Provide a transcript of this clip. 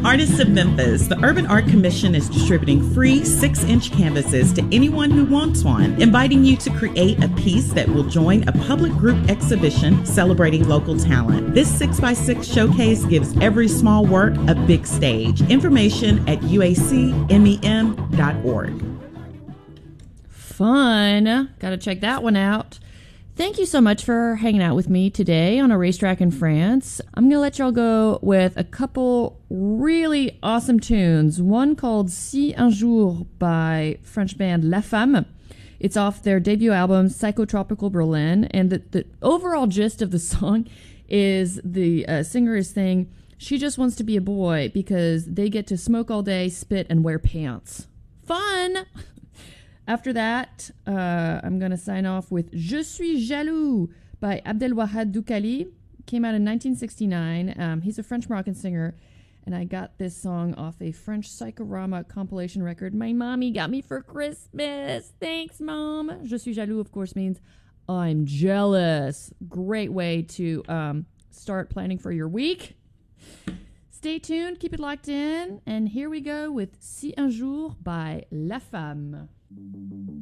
Artists of Memphis, the Urban Art Commission is distributing free 6-inch canvases to anyone who wants one, inviting you to create a piece that will join a public group exhibition celebrating local talent. This 6x6 showcase gives every small work a big stage. Information at uacmem.org. Fun. Gotta check that one out. Thank you so much for hanging out with me today on A Racetrack in France. I'm going to let y'all go with a couple really awesome tunes. One called Si un jour by French band La Femme. It's off their debut album, Psychotropical Berlin. And the overall gist of the song is the singer is saying she just wants to be a boy because they get to smoke all day, spit, and wear pants. Fun! After that, I'm going to sign off with Je suis jaloux by Abdelwahad Doukali. Came out in 1969. He's a French-Moroccan singer, and I got this song off a French Psychorama compilation record my mommy got me for Christmas. Thanks, Mom. Je suis jaloux, of course, means I'm jealous. Great way to start planning for your week. Stay tuned, keep it locked in, and here we go with Si un jour by La Femme.